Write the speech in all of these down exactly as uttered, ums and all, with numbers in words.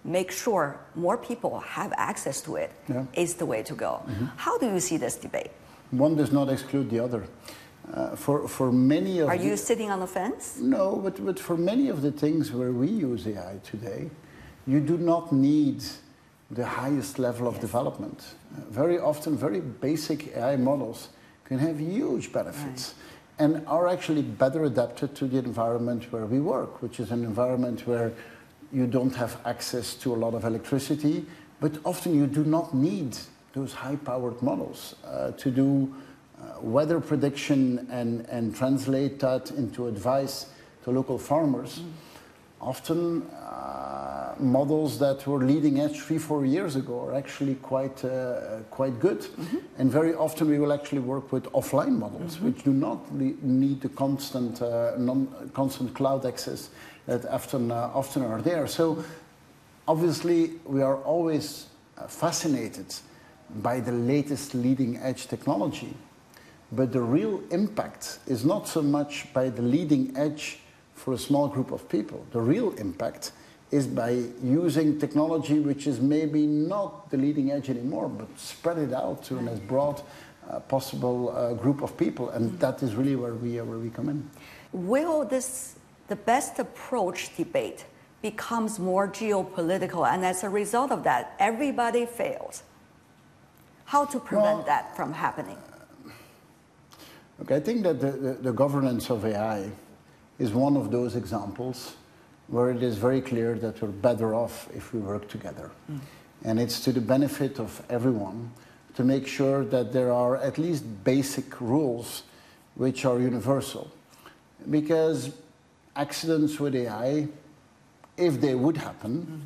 make sure more people have access to it yeah. is the way to go. Mm-hmm. How do you see this debate? One does not exclude the other. Uh, for, for many of Are the, you sitting on the fence? No, but, but for many of the things where we use A I today, you do not need the highest level of yes. development. Uh, very often, very basic A I models can have huge benefits right. and are actually better adapted to the environment where we work, which is an environment where you don't have access to a lot of electricity, but often you do not need those high-powered models uh, to do uh, weather prediction and, and translate that into advice to local farmers. Mm. Often uh, models that were leading edge three, four years ago are actually quite, uh, quite good. Mm-hmm. And very often we will actually work with offline models, mm-hmm. which do not need the constant, uh, non constant cloud access that often, uh, often are there. So obviously we are always uh, fascinated by the latest leading edge technology. But the real impact is not so much by the leading edge for a small group of people. The real impact is by using technology which is maybe not the leading edge anymore, but spread it out to an as broad uh, possible uh, group of people. And mm-hmm. that is really where we, uh, where we come in. Will this, the best approach debate becomes more geopolitical, and as a result of that, everybody fails? How to prevent well, that from happening? Okay, I think that the, the, the governance of A I is one of those examples where it is very clear that we're better off if we work together. Mm. And it's to the benefit of everyone to make sure that there are at least basic rules which are universal. Because accidents with A I, if they would happen,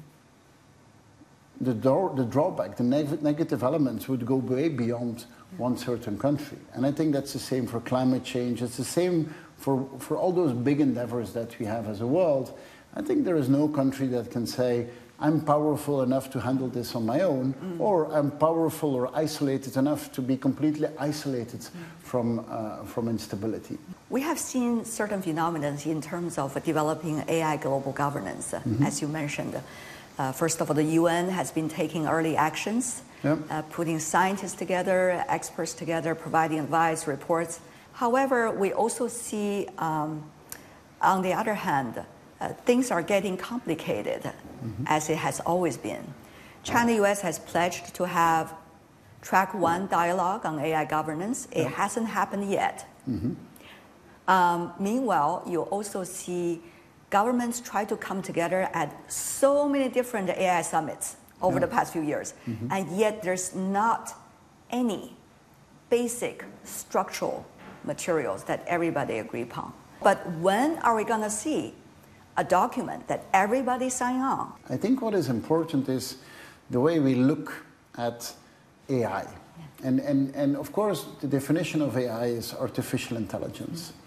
mm. the, door, the drawback, the neg negative elements would go way beyond one certain country. And I think that's the same for climate change. It's the same for, for all those big endeavors that we have as a world. I think there is no country that can say, I'm powerful enough to handle this on my own, mm. or I'm powerful or isolated enough to be completely isolated mm. from, uh, from instability. We have seen certain phenomena in terms of developing A I global governance, mm-hmm. as you mentioned. Uh, first of all, the U N has been taking early actions, yep. uh, putting scientists together, experts together, providing advice, reports. However, we also see, um, on the other hand, uh, things are getting complicated, mm-hmm. as it has always been. China U S has pledged to have track one dialogue on A I governance. It yep. hasn't happened yet. Mm-hmm. um, meanwhile, you also see governments try to come together at so many different A I summits over yeah. the past few years, mm-hmm. and yet there's not any basic structural materials that everybody agree upon. But when are we going to see a document that everybody sign on? I think what is important is the way we look at A I. Yeah. And, and, and of course, the definition of A I is artificial intelligence. Mm-hmm.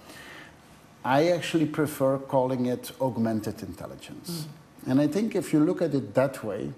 I actually prefer calling it augmented intelligence. Mm. And I think if you look at it that way,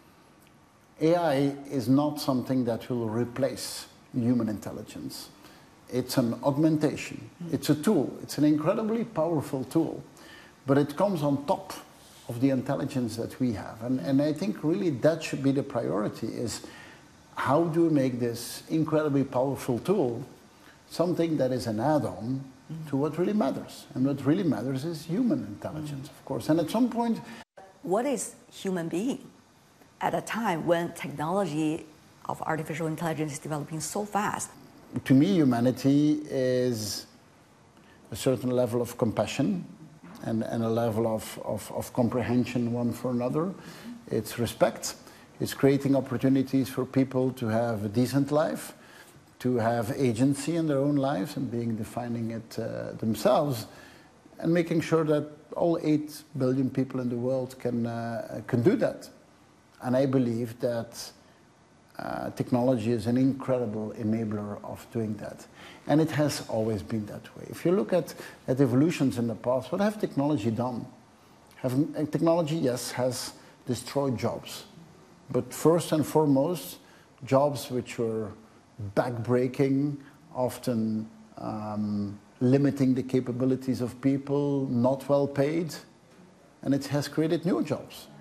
A I is not something that will replace human intelligence. It's an augmentation. Mm. It's a tool. It's an incredibly powerful tool. But it comes on top of the intelligence that we have. And, and I think really that should be the priority, is how do we make this incredibly powerful tool something that is an add-on to what really matters. And what really matters is human intelligence, of course. And at some point... What is human being at a time when technology of artificial intelligence is developing so fast? To me, humanity is a certain level of compassion and, and a level of, of, of comprehension one for another. It's respect. It's creating opportunities for people to have a decent life, to have agency in their own lives and being defining it uh, themselves, and making sure that all eight billion people in the world can, uh, can do that. And I believe that uh, technology is an incredible enabler of doing that. And it has always been that way. If you look at, at evolutions in the past, what have technology done? Have, uh, technology, yes, has destroyed jobs. But first and foremost, jobs which were backbreaking, often um, limiting the capabilities of people, not well paid, and it has created new jobs.